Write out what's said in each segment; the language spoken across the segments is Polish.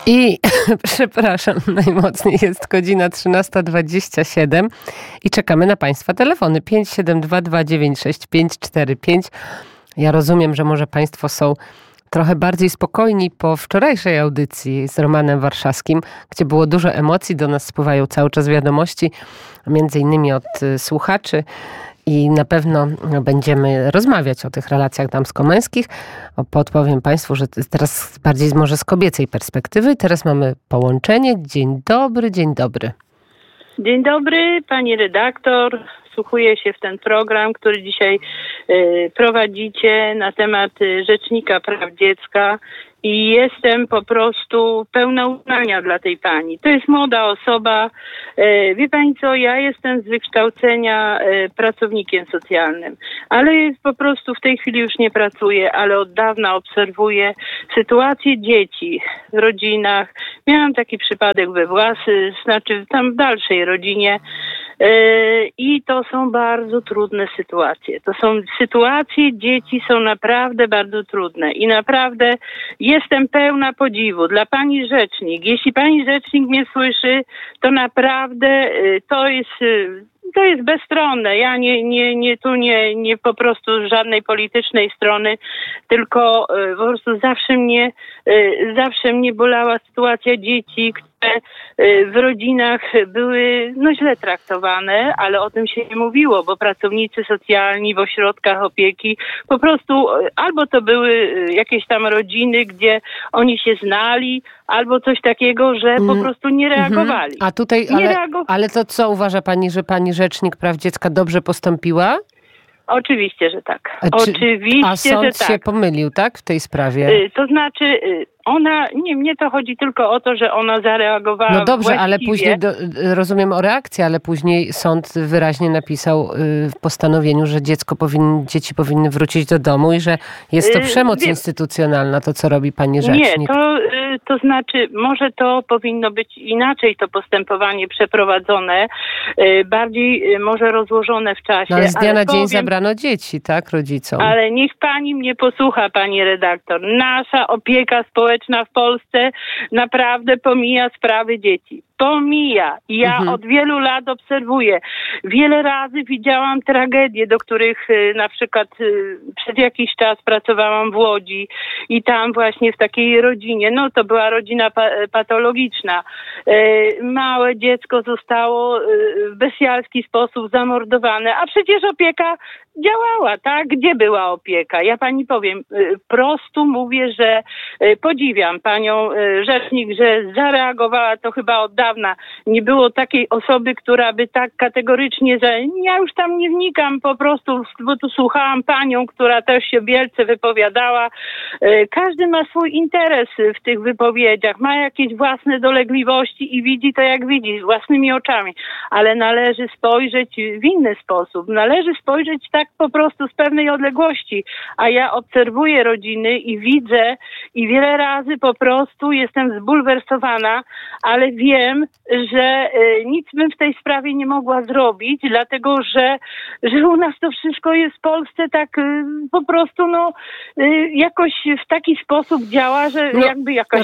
I przepraszam najmocniej, jest godzina 13:27 i czekamy na Państwa telefony 572 296 545. Ja rozumiem, że może Państwo są trochę bardziej spokojni po wczorajszej audycji z Romanem Warszawskim, gdzie było dużo emocji, do nas spływają cały czas wiadomości, między innymi od słuchaczy. I na pewno będziemy rozmawiać o tych relacjach damsko-męskich. Podpowiem Państwu, że teraz bardziej może z kobiecej perspektywy. Teraz mamy połączenie. Dzień dobry, dzień dobry. Dzień dobry, pani redaktor. Wsłuchuję się w ten program, który dzisiaj prowadzicie na temat Rzecznika Praw Dziecka. I jestem po prostu pełna uznania dla tej pani. To jest młoda osoba. Wie pani co, ja jestem z wykształcenia pracownikiem socjalnym, ale po prostu w tej chwili już nie pracuję, ale od dawna obserwuję sytuację dzieci w rodzinach. Miałam taki przypadek tam w dalszej rodzinie. I to są bardzo trudne sytuacje. To są sytuacje, dzieci są naprawdę bardzo trudne i naprawdę jestem pełna podziwu dla pani rzecznik. Jeśli pani rzecznik mnie słyszy, to naprawdę to jest bezstronne. Ja nie po prostu z żadnej politycznej strony, tylko po prostu zawsze mnie bolała sytuacja dzieci, które w rodzinach były źle traktowane, ale o tym się nie mówiło, bo pracownicy socjalni w ośrodkach opieki po prostu albo to były jakieś tam rodziny, gdzie oni się znali, albo coś takiego, że po prostu nie reagowali. A tutaj, ale to co uważa pani, że pani Rzecznik Praw Dziecka dobrze postąpiła? Oczywiście, że tak. A sąd się pomylił, tak, w tej sprawie? To znaczy, mnie to chodzi tylko o to, że ona zareagowała No dobrze, właściwie. ale później, rozumiem o reakcję, ale później sąd wyraźnie napisał w postanowieniu, że dzieci powinny wrócić do domu i że jest to przemoc instytucjonalna, to co robi pani rzecznik. Nie, to znaczy, może to powinno być inaczej to postępowanie przeprowadzone, bardziej może rozłożone w czasie. No, ale z dnia na dzień zabrano dzieci, tak, rodzicom. Ale niech pani mnie posłucha, pani redaktor. Nasza opieka społeczna w Polsce naprawdę pomija sprawy dzieci. Pomija. Ja od wielu lat obserwuję. Wiele razy widziałam tragedie, do których na przykład przez jakiś czas pracowałam w Łodzi i tam właśnie w takiej rodzinie, to była rodzina patologiczna. Małe dziecko zostało w bestialski sposób zamordowane, a przecież opieka działała, tak? Gdzie była opieka? Ja pani powiem, prostu mówię, że podziwiam panią rzecznik, że zareagowała to chyba od dawna. Nie było takiej osoby, która by tak kategorycznie... Ja już tam nie wnikam po prostu, bo tu słuchałam panią, która też się wielce wypowiadała. Każdy ma swój interes w tych wypowiedziach, ma jakieś własne dolegliwości i widzi to jak widzi, własnymi oczami. Ale należy spojrzeć w inny sposób. Należy spojrzeć tak po prostu z pewnej odległości. A ja obserwuję rodziny i widzę i wiele razy po prostu jestem zbulwersowana, ale wiem, że nic bym w tej sprawie nie mogła zrobić, dlatego że u nas to wszystko jest w Polsce tak po prostu jakoś w taki sposób działa, że jakby jakaś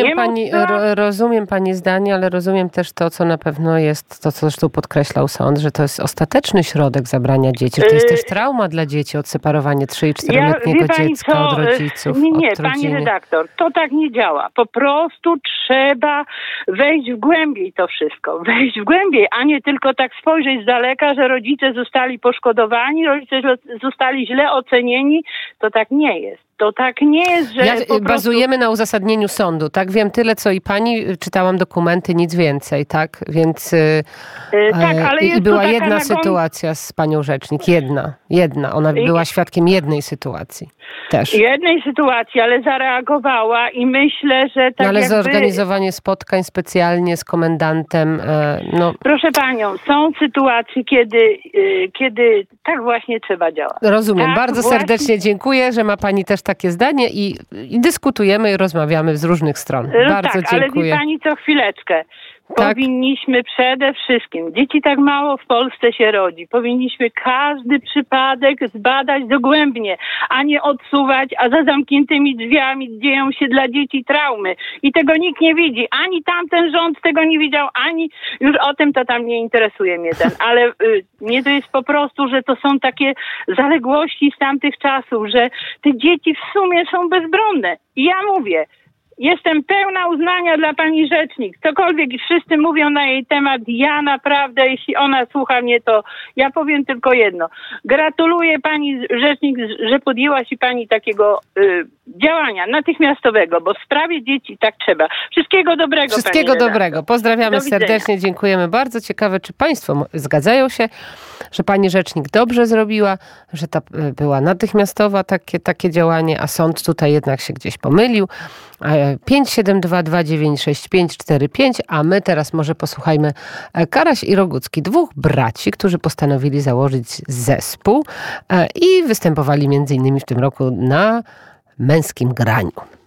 rozumiem pani zdanie, ale rozumiem też to, co na pewno jest, to co zresztą podkreślał sąd, że to jest ostateczny środek zabrania dzieci, że to jest też trauma dla dzieci, odseparowanie 3- i 4-letniego dziecka od rodziców. Nie, pani redaktor, to tak nie działa. Po prostu trzeba wejść w głębiej to wszystko. Wejść w głębiej, a nie tylko tak spojrzeć z daleka, że rodzice zostali poszkodowani, rodzice zostali źle ocenieni. To tak nie jest. To tak nie jest, że bazujemy na uzasadnieniu sądu, tak? Wiem tyle, co i pani, czytałam dokumenty, nic więcej, tak? Więc tak, ale i była jedna sytuacja z panią rzecznik. Jedna. Ona była świadkiem jednej sytuacji też. Jednej sytuacji, ale zareagowała i myślę, że tak ale zorganizowanie spotkań specjalnie z komendantem, Proszę panią, są sytuacje, kiedy tak właśnie trzeba działać. Rozumiem. Tak, bardzo serdecznie dziękuję, że ma pani też takie zdanie i dyskutujemy i rozmawiamy z różnych stron. Bardzo dziękuję. Ale wie pani co, chwileczkę. Powinniśmy przede wszystkim, dzieci tak mało w Polsce się rodzi, powinniśmy każdy przypadek zbadać dogłębnie, a nie odsuwać, a za zamkniętymi drzwiami dzieją się dla dzieci traumy. I tego nikt nie widzi. Ani tamten rząd tego nie widział, ani już o tym to tam nie interesuje mnie ale mnie to jest po prostu, że to są takie zaległości z tamtych czasów, że te dzieci w sumie są bezbronne. I ja mówię, jestem pełna uznania dla pani rzecznik. Cokolwiek wszyscy mówią na jej temat, ja naprawdę, jeśli ona słucha mnie, to ja powiem tylko jedno. Gratuluję pani rzecznik, że podjęła się pani takiego działania natychmiastowego, bo w sprawie dzieci tak trzeba. Wszystkiego dobrego. Wszystkiego dobrego. Pozdrawiamy serdecznie, dziękujemy bardzo. Ciekawe, czy państwo zgadzają się, że pani rzecznik dobrze zrobiła, że to była natychmiastowa takie działanie, a sąd tutaj jednak się gdzieś pomylił. 572 296 545, a my teraz może posłuchajmy Karaś i Rogucki, dwóch braci, którzy postanowili założyć zespół i występowali między innymi w tym roku na Męskim Graniu.